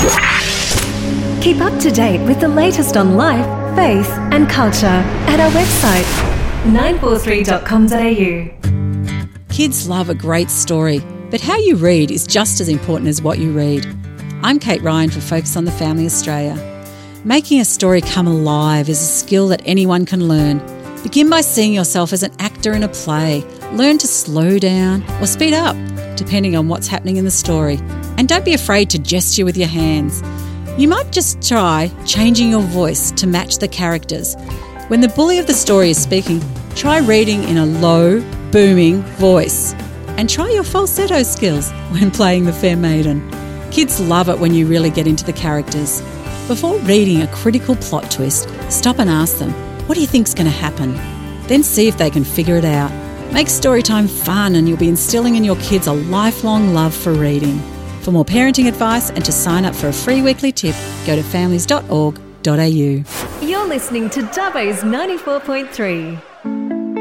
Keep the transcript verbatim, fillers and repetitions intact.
Keep up to date with the latest on life, faith and culture at our website, nine four three dot com dot a u. Kids love a great story, but how you read is just as important as what you read. I'm Kate Ryan for Focus on the Family Australia. Making a story come alive is a skill that anyone can learn. Begin by seeing yourself as an actor in a play. Learn to slow down or speed up, depending on what's happening in the story. And don't be afraid to gesture with your hands. You might just try changing your voice to match the characters. When the bully of the story is speaking, try reading in a low, booming voice. And try your falsetto skills when playing the fair maiden. Kids love it when you really get into the characters. Before reading a critical plot twist, stop and ask them, what do you think's going to happen? Then see if they can figure it out. Make storytime fun and you'll be instilling in your kids a lifelong love for reading. For more parenting advice and to sign up for a free weekly tip, go to families dot org dot a u. You're listening to Dubbo's ninety-four point three.